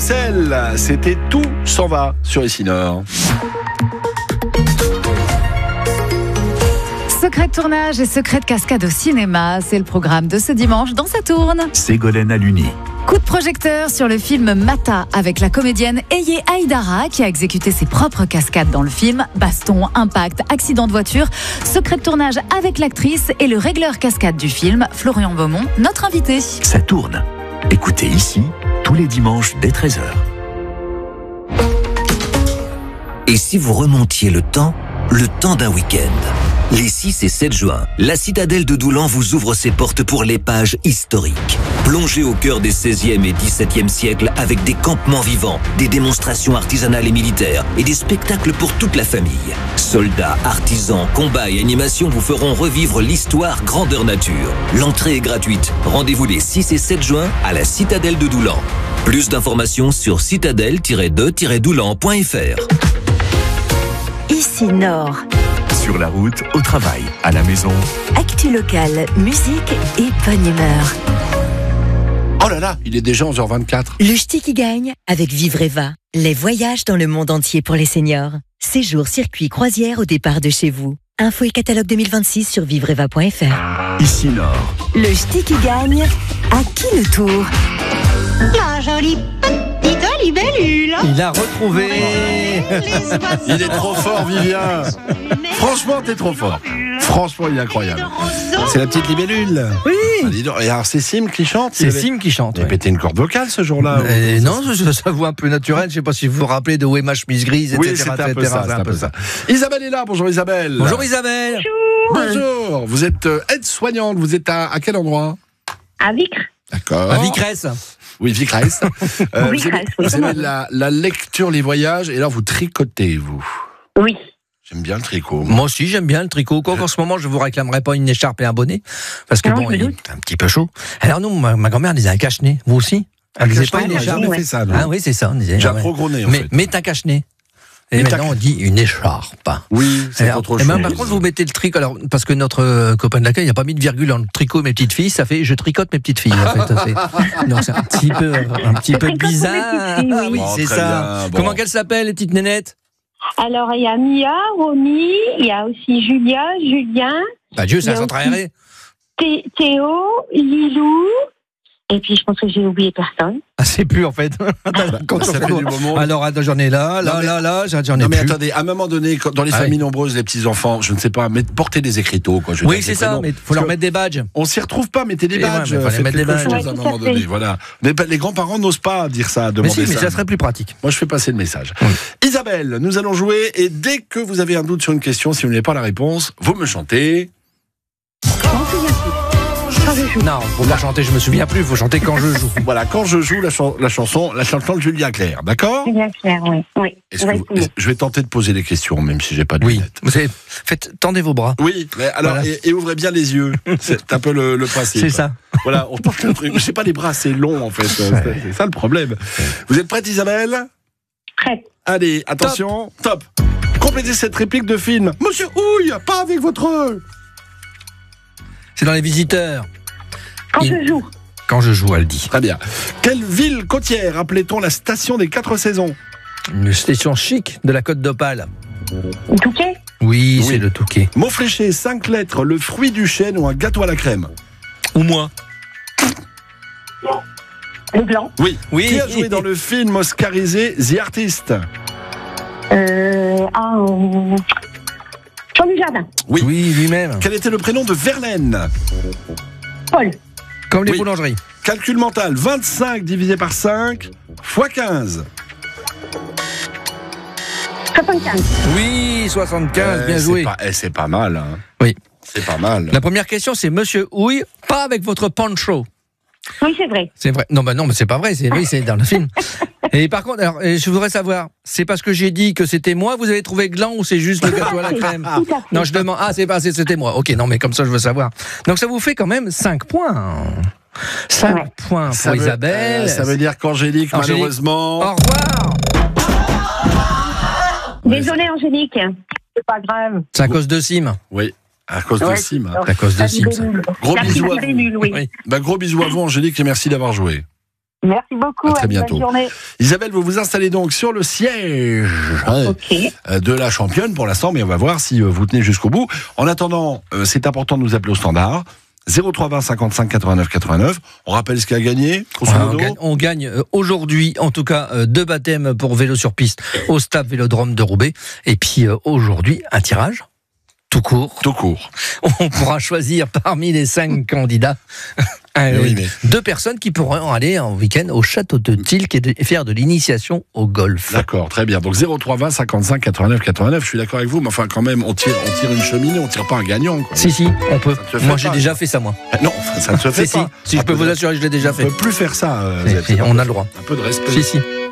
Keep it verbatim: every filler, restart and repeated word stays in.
Porcel, c'était Tout s'en va sur Ici Nord. Secret de tournage et secret de cascade au cinéma, c'est le programme de ce dimanche dans Ça tourne. Ségolène Aluni. Coup de projecteur sur le film Mata avec la comédienne Eye Aïdara qui a exécuté ses propres cascades dans le film. Baston, impact, accident de voiture. Secret de tournage avec l'actrice et le régleur cascade du film, Florian Beaumont, notre invité. Ça tourne. Écoutez ici, tous les dimanches dès treize heures. Et si vous remontiez le temps, le temps d'un week-end? Les six et sept juin, la citadelle de Doulan vous ouvre ses portes pour l'épage historique. Plongez au cœur des seizième et dix-septième siècles avec des campements vivants, des démonstrations artisanales et militaires et des spectacles pour toute la famille. Soldats, artisans, combats et animations vous feront revivre l'histoire grandeur nature. L'entrée est gratuite. Rendez-vous les six et sept juin à la citadelle de Doulan. Plus d'informations sur citadelle tiret de tiret doulan point f r. Ici Nord. Sur la route, au travail, à la maison. Actu locale, musique et bonne humeur. Oh là là, il est déjà onze heures vingt-quatre. Le ch'ti qui gagne avec Vivreva. Les voyages dans le monde entier pour les seniors. Séjour, circuit, croisière au départ de chez vous. Info et catalogue deux mille vingt-six sur vivreva point f r. Ici Nord. Le ch'ti qui gagne, à qui le tour? La jolie petite libellule. Il a retrouvé. Il est trop fort, Vivien. Franchement, t'es trop fort. Franchement, il est incroyable. C'est la petite libellule. Oui. Ah, dis donc. Et alors, c'est Sim qui chante. C'est Il avait- Sim qui chante. Il a ouais. pété une corde vocale ce jour-là. Euh, non, ça, ça voix un peu naturelle. Je sais pas si vous vous rappelez de Où est ma chemise grise, Oui, et cetera c'est un peu et cetera. ça. C'est un peu ça. Isabelle est là. Bonjour Isabelle. Bonjour Isabelle. Bonjour. Vous êtes euh, aide-soignante. Vous êtes à, à quel endroit? À Vicre. D'accord. À Vicresse. Oui, Vicresse. Euh, Vicresse, vous aimez, oui. vous aimez la, la lecture, les voyages, et là vous tricotez, vous. Oui. J'aime bien le tricot. Moi aussi, j'aime bien le tricot. Quoi qu'en ce moment, je vous réclamerai pas une écharpe et un bonnet. Parce que Non, bon, je me il est doute. un petit peu chaud. Alors nous, ma, ma grand-mère disait un cache-nez. Vous aussi? Elle disait pas une J'ai écharpe. jamais fait ça. non. Ah oui, c'est ça. On disait, J'ai ah un ouais. trop gros nez, en mais, fait. mais un cache-nez. Et Mais maintenant, t'as- on dit une écharpe. Oui, c'est Alors, autre eh chose. ben, par contre, vous mettez le tricot. Alors, parce que notre euh, copain de l'accueil, il n'a pas mis de virgule entre tricot et mes petites filles. Ça fait je tricote mes petites filles. En fait. C'est- Donc, c'est un petit peu, un petit peu tricote pour mes bizarre. petites filles, oui. Ah oui, Oh, c'est très ça. bien, bon. Comment qu'elles s'appellent, les petites nénettes? Alors, il y a Mia, Romy, il y a aussi Julia, Julien, Bah, Dieu, c'est Il y un a centre aussi- aéré. Thé- Théo, Lilou. Et puis, je pense que j'ai oublié personne. Ah, c'est plus, en fait. Quand ça on fait fait- du moment. Alors, attends, j'en ai là, là, Non, mais- là, là, j'en j'en ai Non mais plus. attendez, à un moment donné, quand- dans les Ah familles oui. nombreuses, les petits enfants, je ne sais pas, mais portez des écriteaux, quoi. Je veux Oui, dire, c'est des ça, prénoms. mais il faut Parce leur que mettre des badges. On s'y retrouve pas, mettez des Eh ouais, badges. mais fallait faites mettre des quelque badges. chose Ouais, à un tout à moment fait. donné, voilà. Mais les grands-parents n'osent pas dire ça, Mais demander si, mais ça. ça serait plus pratique. Moi, je fais passer le message. Isabelle, nous allons jouer et dès que vous avez un doute sur une question, si vous n'avez pas la réponse, vous me chantez. Non, faut pas chanter, je me souviens plus, faut chanter quand je joue. Voilà, quand je joue la, chan- la chanson, la chanson de Julien Clerc, d'accord? C'est bien clair, oui. oui. Est-ce On va que vous- essayer. est-ce- Je vais tenter de poser des questions, même si j'ai pas de Oui, lunettes. vous savez, faites, tendez vos bras. Oui, mais alors, Voilà. et, et ouvrez bien les yeux. C'est un peu le, le principe. C'est ça. Voilà, on tente un truc. Je sais pas, les bras, c'est long, en fait. C'est c'est ça le problème. Vous êtes prête, Isabelle? Prête. Allez, attention. Top. Complétez cette réplique de film. Monsieur Houille, pas avec votre... C'est dans Les Visiteurs. Quand Il- je joue. Quand je joue, elle dit. Très bien. Quelle ville côtière appelait-on la station des quatre saisons? Une station chic de la Côte d'Opale. Touquet. Oui, Oui. c'est le Touquet. Mot fléché, cinq lettres, le fruit du chêne ou un gâteau à la crème? Ou moi. Le blanc. Oui. Oui. Qui a joué dans le film oscarisé The Artist? Euh, ah, euh, Jean Dujardin. Oui. Oui, lui-même. Quel était le prénom de Verlaine? Paul. Comme les Oui. boulangeries. Calcul mental, vingt-cinq divisé par cinq fois quinze. soixante-quinze. Oui, soixante-quinze, Euh, bien c'est joué. pas- eh, c'est pas mal. Hein. Oui. C'est pas mal. La première question, c'est Monsieur Houille, pas avec votre poncho. Oui, c'est vrai. C'est vrai. Non, bah non, mais c'est pas vrai. C'est oui, c'est dans le film. Et par contre, alors, euh, je voudrais savoir, c'est parce que j'ai dit que c'était moi, vous avez trouvé Gland ou c'est juste le gâteau à la crème? Tout à fait. Non, je demande. Ah, c'est pas, c'est- c'était moi. Ok, non, mais comme ça, je veux savoir. Donc, ça vous fait quand même cinq points. cinq Ouais. points pour Ça veut- Isabelle. euh, ça veut dire qu'Angélique, Angélique. malheureusement. Au revoir. Désolée, Angélique. C'est pas grave. C'est à cause de Sim. Oui, à cause de Ouais, Sim. hein. C'est à cause de Sim. ça. Gros La bisous à petite vous. nul, oui. Oui. Bah, gros bisous à vous, Angélique, et merci d'avoir joué. Merci beaucoup. À très une bonne bientôt. journée. Isabelle, vous vous installez donc sur le siège hein, Ok. de la championne pour l'instant, mais on va voir si vous tenez jusqu'au bout. En attendant, euh, c'est important de nous appeler au standard. zéro trois vingt cinquante-cinq quatre-vingt-neuf quatre-vingt-neuf. On rappelle ce qu'il a gagné, grosso Ouais, on modo. gagne, on gagne euh, aujourd'hui, en tout cas, euh, deux baptêmes pour vélo sur piste au stade Vélodrome de Roubaix. Et puis euh, aujourd'hui, un tirage tout court. Tout court. On pourra choisir parmi les cinq candidats euh, Oui, mais- deux personnes qui pourront aller en week-end au château de Tilk et de- et faire de l'initiation au golf. D'accord, très bien. Donc zéro trois vingt cinquante-cinq quatre-vingt-neuf quatre-vingt-neuf. Je suis d'accord avec vous, mais enfin quand même, on tire, on tire une cheminée, on tire pas un gagnant. Quoi. Si, si, on peut. te fait Moi, pas, j'ai ça. déjà fait ça, moi. Non, ça ne se fait Si, si, pas. si, je Un peux peu vous de- assurer, je l'ai déjà On fait. peut plus faire ça. euh, Si, Zeb. si, on a le droit. Un peu de respect. Si, si.